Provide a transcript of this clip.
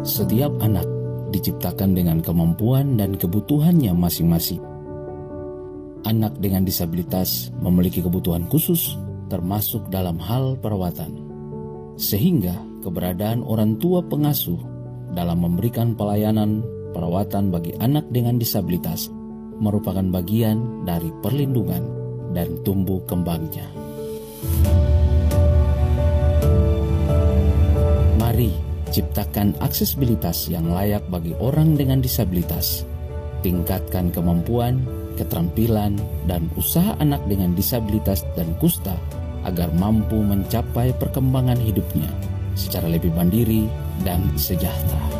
Setiap anak diciptakan dengan kemampuan dan kebutuhannya masing-masing. Anak dengan disabilitas memiliki kebutuhan khusus, termasuk dalam hal perawatan. Sehingga keberadaan orang tua pengasuh dalam memberikan pelayanan perawatan bagi anak dengan disabilitas merupakan bagian dari perlindungan dan tumbuh kembangnya. Mari ciptakan aksesibilitas yang layak bagi orang dengan disabilitas. Tingkatkan kemampuan, keterampilan, dan usaha anak dengan disabilitas dan kusta agar mampu mencapai perkembangan hidupnya secara lebih mandiri dan sejahtera.